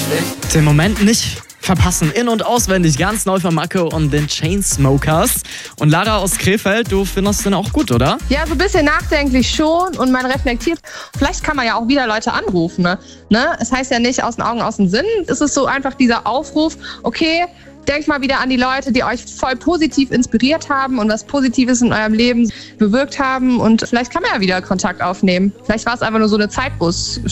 Den Moment nicht verpassen. In- und auswendig, ganz neu von Macke und den Chainsmokers. Und Lara aus Krefeld, du findest den auch gut, oder? Ja, so ein bisschen nachdenklich schon und man reflektiert. Vielleicht kann man ja auch wieder Leute anrufen. Ne? Es heißt ja nicht aus den Augen, aus dem Sinn. Es ist so einfach dieser Aufruf, okay, denkt mal wieder an die Leute, die euch voll positiv inspiriert haben und was Positives in eurem Leben bewirkt haben. Und vielleicht kann man ja wieder Kontakt aufnehmen. Vielleicht war es einfach nur so eine Zeit, wo es